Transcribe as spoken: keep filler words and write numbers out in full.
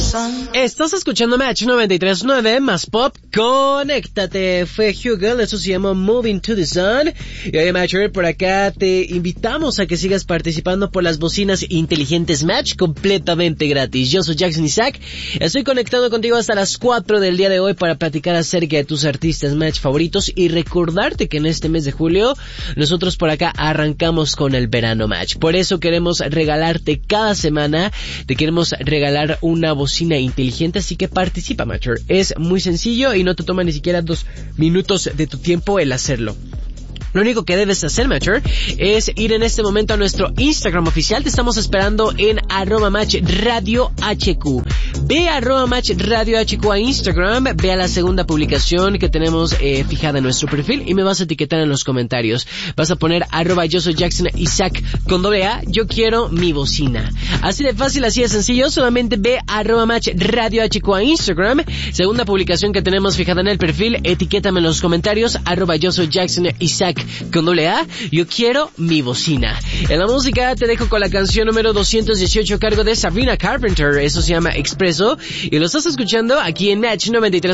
Estás escuchando Match noventa y tres punto nueve más pop. Conéctate. Fue Hugel, eso se llama Moving to the Sun. Y hoy, Matcher, por acá te invitamos a que sigas participando por las bocinas inteligentes Match completamente gratis. Yo soy Jackson Isaac. Estoy conectado contigo hasta las cuatro del día de hoy para platicar acerca de tus artistas Match favoritos y recordarte que en este mes de julio nosotros por acá arrancamos con el verano Match. Por eso queremos regalarte cada semana, te queremos regalar una bocina inteligente, así que participa, Matcher. Es muy sencillo y no te toma ni siquiera dos minutos de tu tiempo el hacerlo. Lo único que debes hacer, Matcher, es ir en este momento a nuestro Instagram oficial. Te estamos esperando en arroba match radio hq. Ve a arroba match radio hq a Instagram, ve a la segunda publicación que tenemos eh, fijada en nuestro perfil y me vas a etiquetar en los comentarios. Vas a poner arroba yo soy Jackson Isaac con doble A, yo quiero mi bocina. Así de fácil, así de sencillo, solamente ve a arroba match radio hq a Instagram, segunda publicación que tenemos fijada en el perfil, etiquétame en los comentarios, arroba yo soy Jackson Isaac con doble A, yo quiero mi bocina. En la música te dejo con la canción número doscientos dieciocho a cargo de Sabrina Carpenter, eso se llama Expreso, y lo estás escuchando aquí en Match noventa y tres.